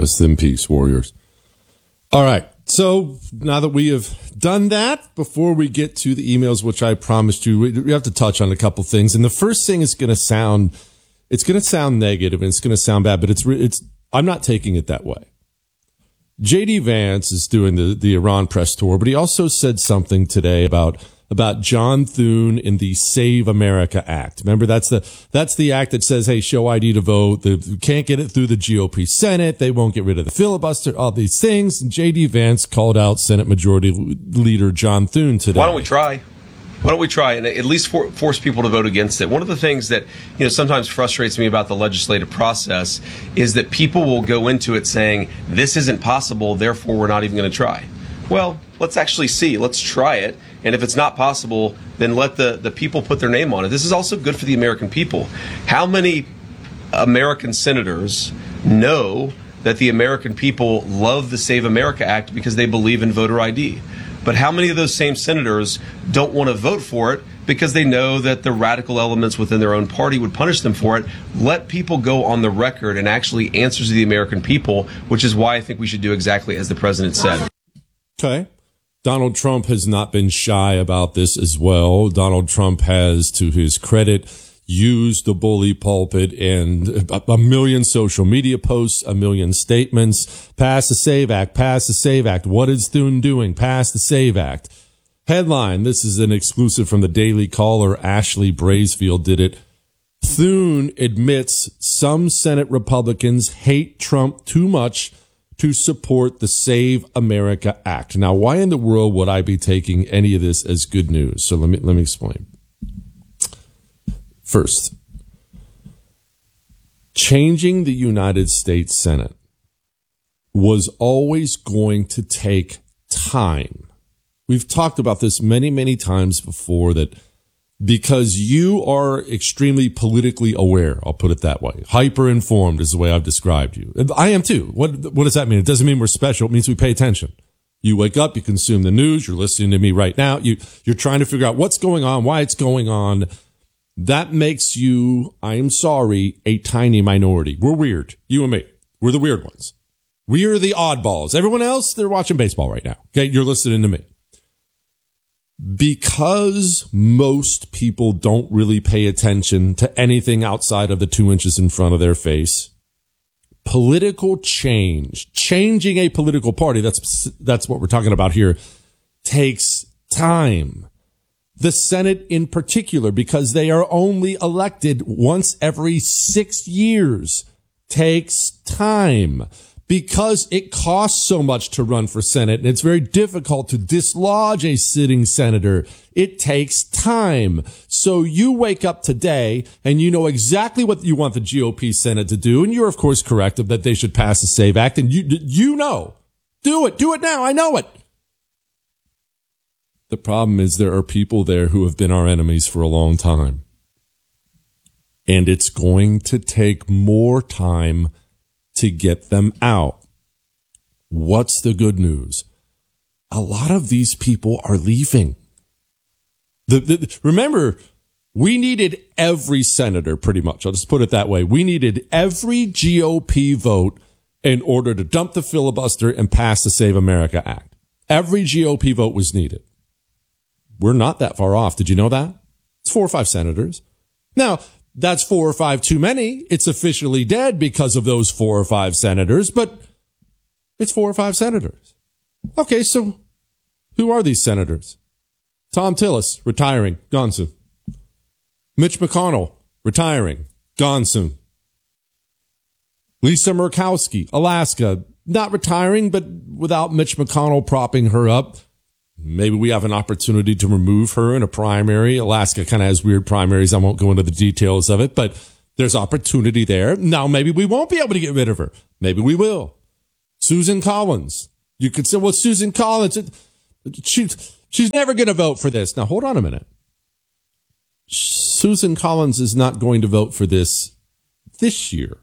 Rest in peace, warriors. All right. So now that we have done that, before we get to the emails, which I promised you, we have to touch on a couple things. And the first thing is going to sound negative and it's going to sound bad, but I'm not taking it that way. J.D. Vance is doing the Iran press tour, but he also said something today about John Thune in the Save America Act. Remember, that's the act that says, hey, show ID to vote. You can't get it through the GOP Senate. They won't get rid of the filibuster, all these things. And J.D. Vance called out Senate Majority Leader John Thune today. Why don't we try? Why don't we try and at least force people to vote against it? One of the things that sometimes frustrates me about the legislative process is that people will go into it saying, this isn't possible, therefore we're not even going to try. Well, let's actually see. Let's try it. And if it's not possible, then let the people put their name on it. This is also good for the American people. How many American senators know that the American people love the Save America Act because they believe in voter ID? But how many of those same senators don't want to vote for it because they know that the radical elements within their own party would punish them for it? Let people go on the record and actually answer to the American people, which is why I think we should do exactly as the president said. Okay. Donald Trump has not been shy about this as well. Donald Trump has, to his credit, used the bully pulpit and a million social media posts, a million statements. Pass the SAVE Act, pass the SAVE Act. What is Thune doing? Pass the SAVE Act. Headline, this is an exclusive from the Daily Caller. Ashley Brazefield did it. Thune admits some Senate Republicans hate Trump too much to support the Save America Act. Now, why in the world would I be taking any of this as good news? So let me explain. First, changing the United States Senate was always going to take time. We've talked about this many, many times before, that because you are extremely politically aware, I'll put it that way. Hyper informed is the way I've described you. I am too. What does that mean? It doesn't mean we're special. It means we pay attention. You wake up, you consume the news, you're listening to me right now. You're trying to figure out what's going on, why it's going on. That makes you, I'm sorry, a tiny minority. We're weird. You and me. We're the weird ones. We are the oddballs. Everyone else, they're watching baseball right now. Okay. You're listening to me. Because most people don't really pay attention to anything outside of the 2 inches in front of their face, political change, changing a political party, that's what we're talking about here, takes time. The Senate in particular, because they are only elected once every 6 years, takes time. Because it costs so much to run for Senate and it's very difficult to dislodge a sitting senator, it takes time. So you wake up today and you know exactly what you want the GOP Senate to do. And you're, of course, correct that they should pass the SAVE Act. And you know, do it now. I know it. The problem is there are people there who have been our enemies for a long time. And it's going to take more time to get them out. What's the good news? A lot of these people are leaving. Remember, we needed every senator pretty much. I'll just put it that way. We needed every GOP vote in order to dump the filibuster and pass the Save America Act. Every GOP vote was needed. We're not that far off. Did you know that? It's 4 or 5 senators. Now, that's 4 or 5 too many. It's officially dead because of those 4 or 5 senators, but it's 4 or 5 senators. Okay, so who are these senators? Tom Tillis, retiring, gone soon. Mitch McConnell, retiring, gone soon. Lisa Murkowski, Alaska, not retiring, but without Mitch McConnell propping her up. Maybe we have an opportunity to remove her in a primary. Alaska kind of has weird primaries. I won't go into the details of it, but there's opportunity there. Now, maybe we won't be able to get rid of her. Maybe we will. Susan Collins. You could say, well, Susan Collins, she's never going to vote for this. Now, hold on a minute. Susan Collins is not going to vote for this year.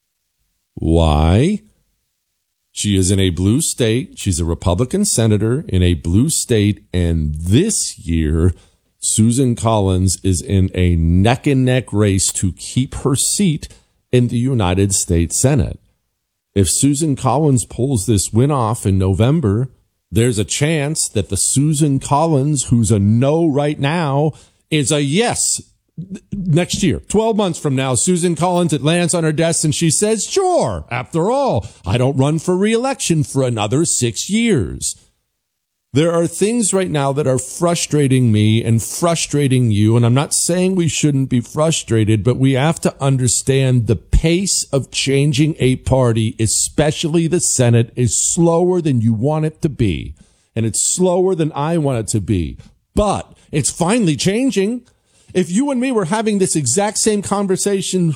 Why? She is in a blue state. She's a Republican senator in a blue state. And this year, Susan Collins is in a neck and neck race to keep her seat in the United States Senate. If Susan Collins pulls this win off in November, there's a chance that the Susan Collins, who's a no right now, is a yes next year. 12 months from now, Susan Collins, it lands on her desk and she says, sure, after all, I don't run for re-election for another 6 years. There are things right now that are frustrating me and frustrating you, and I'm not saying we shouldn't be frustrated, but we have to understand the pace of changing a party, especially the Senate, is slower than you want it to be, and it's slower than I want it to be, but it's finally changing. If you and me were having this exact same conversation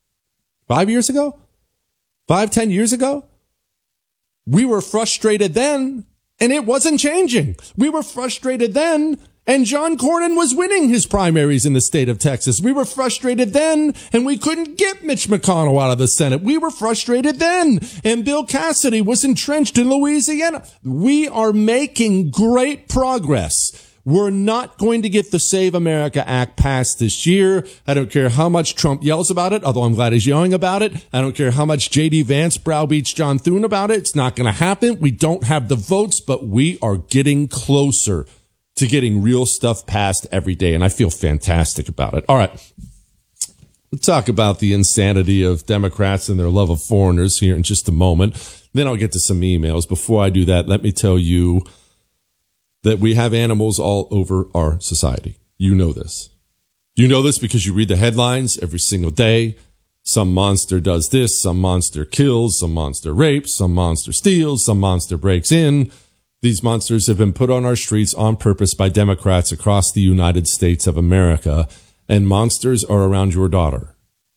5 years ago, 10 years ago, we were frustrated then, and it wasn't changing. We were frustrated then, and John Cornyn was winning his primaries in the state of Texas. We were frustrated then, and we couldn't get Mitch McConnell out of the Senate. We were frustrated then, and Bill Cassidy was entrenched in Louisiana. We are making great progress. We're not going to get the Save America Act passed this year. I don't care how much Trump yells about it, although I'm glad he's yelling about it. I don't care how much J.D. Vance browbeats John Thune about it. It's not going to happen. We don't have the votes, but we are getting closer to getting real stuff passed every day, and I feel fantastic about it. All right. We'll talk about the insanity of Democrats and their love of foreigners here in just a moment. Then I'll get to some emails. Before I do that, let me tell you that we have animals all over our society. You know this. You know this because you read the headlines every single day. Some monster does this, some monster kills, some monster rapes, some monster steals, some monster breaks in. These monsters have been put on our streets on purpose by Democrats across the United States of America, and monsters are around your daughter,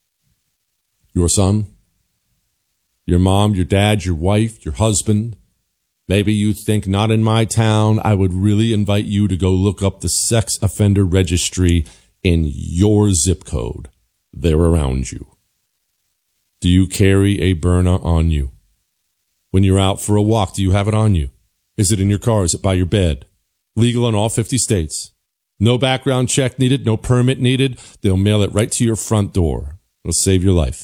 your son, your mom, your dad, your wife, your husband. Maybe you think, not in my town. I would really invite you to go look up the sex offender registry in your zip code. They're around you. Do you carry a Byrna on you? When you're out for a walk, do you have it on you? Is it in your car? Is it by your bed? Legal in all 50 states. No background check needed, no permit needed. They'll mail it right to your front door. It'll save your life.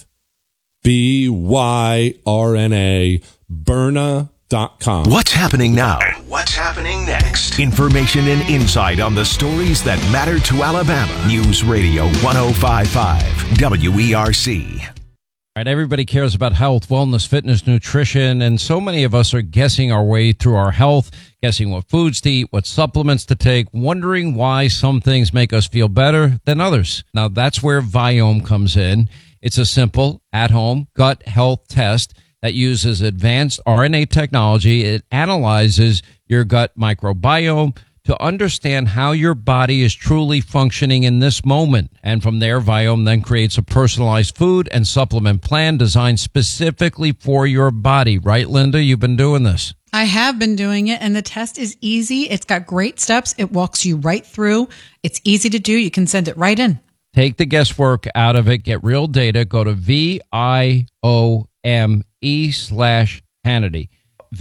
BYRNA, Byrna.com. What's happening now? And what's happening next? Information and insight on the stories that matter to Alabama. News Radio 105.5 WERC. All right, everybody cares about health, wellness, fitness, nutrition, and so many of us are guessing our way through our health, guessing what foods to eat, what supplements to take, wondering why some things make us feel better than others. Now, that's where Viome comes in. It's a simple, at-home gut health test that uses advanced RNA technology. It analyzes your gut microbiome to understand how your body is truly functioning in this moment. And from there, Viome then creates a personalized food and supplement plan designed specifically for your body. Right, Linda? You've been doing this. I have been doing it, and the test is easy. It's got great steps. It walks you right through. It's easy to do. You can send it right in. Take the guesswork out of it. Get real data. Go to VIOME/Hannity.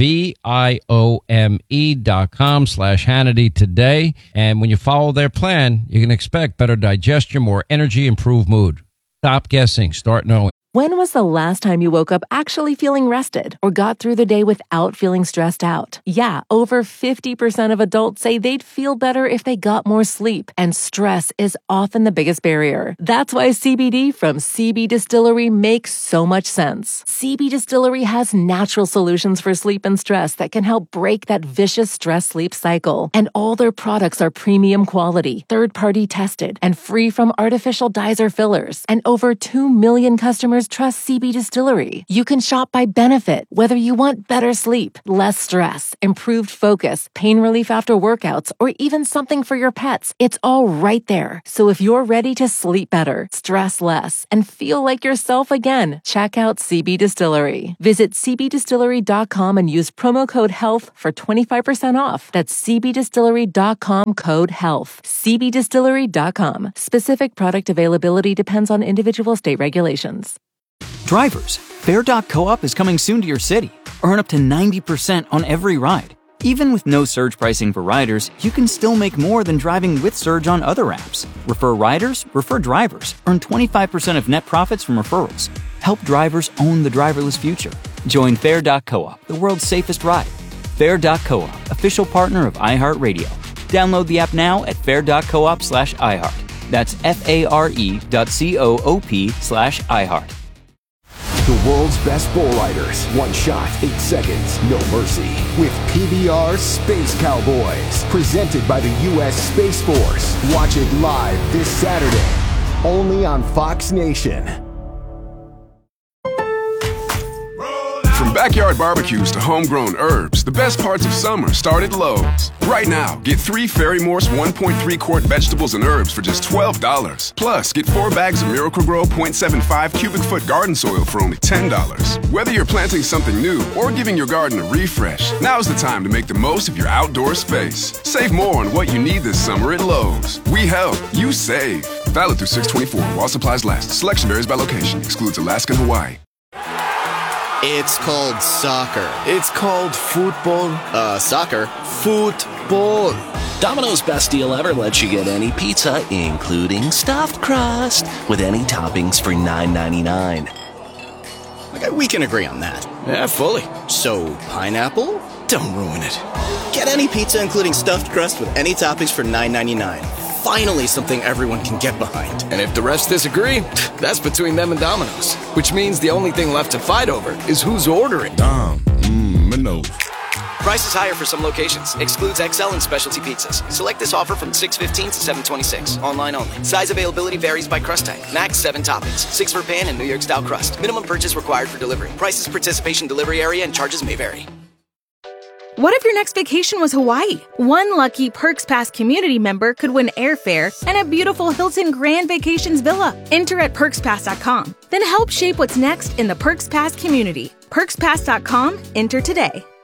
VIOME.com/Hannity today. And when you follow their plan, you can expect better digestion, more energy, improved mood. Stop guessing. Start knowing. When was the last time you woke up actually feeling rested or got through the day without feeling stressed out? Yeah, over 50% of adults say they'd feel better if they got more sleep, and stress is often the biggest barrier. That's why CBD from CB Distillery makes so much sense. CB Distillery has natural solutions for sleep and stress that can help break that vicious stress-sleep cycle. And all their products are premium quality, third-party tested, and free from artificial dyes or fillers. And over 2 million customers trust CB Distillery. You can shop by benefit, whether you want better sleep, less stress, improved focus, pain relief after workouts, or even something for your pets. It's all right there. So if you're ready to sleep better, stress less, and feel like yourself again, check out CB Distillery. Visit cbdistillery.com and use promo code HEALTH for 25% off. That's cbdistillery.com, code HEALTH. cbdistillery.com. Specific product availability depends on individual state regulations. Drivers, Fair.coop is coming soon to your city. Earn up to 90% on every ride. Even with no surge pricing for riders, you can still make more than driving with surge on other apps. Refer riders, refer drivers. Earn 25% of net profits from referrals. Help drivers own the driverless future. Join Fair.coop, the world's safest ride. Fair.coop, official partner of iHeartRadio. Download the app now at fair.coop/iHeart. That's FARE.coop/iHeart. The world's best bull riders. One shot, 8 seconds, no mercy. With PBR Space Cowboys. Presented by the U.S. Space Force. Watch it live this Saturday. Only on Fox Nation. From backyard barbecues to homegrown herbs, the best parts of summer start at Lowe's. Right now, get 3 Fairy Morse 1.3 quart vegetables and herbs for just $12. Plus, get 4 bags of Miracle-Gro 0.75 cubic foot garden soil for only $10. Whether you're planting something new or giving your garden a refresh, now's the time to make the most of your outdoor space. Save more on what you need this summer at Lowe's. We help, you save. Valid through 6/24 while supplies last. Selection varies by location. Excludes Alaska and Hawaii. It's called soccer. It's called football. Soccer. Football. Domino's Best Deal Ever lets you get any pizza, including stuffed crust, with any toppings for $9.99. Okay, we can agree on that. Yeah, fully. So, pineapple? Don't ruin it. Get any pizza, including stuffed crust, with any toppings for $9.99. Finally, something everyone can get behind. And if the refs disagree, that's between them and Domino's. Which means the only thing left to fight over is who's ordering. Domino's. Price is higher for some locations. Excludes XL and specialty pizzas. Select this offer from 6/15 to 7/26. Online only. Size availability varies by crust type. Max 7 toppings. 6 for pan and New York style crust. Minimum purchase required for delivery. Prices, participation, delivery area, and charges may vary. What if your next vacation was Hawaii? One lucky Perks Pass community member could win airfare and a beautiful Hilton Grand Vacations villa. Enter at PerksPass.com. Then help shape what's next in the Perks Pass community. PerksPass.com. Enter today.